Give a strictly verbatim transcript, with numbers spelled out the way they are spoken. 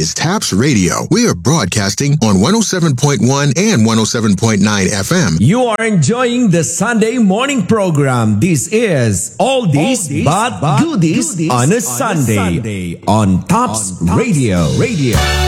is Taps Radio. We are broadcasting on one oh seven point one and one oh seven point nine F M. You are enjoying the Sunday morning program. This is All This But Goodies on a Sunday on Tops Radio. Radio.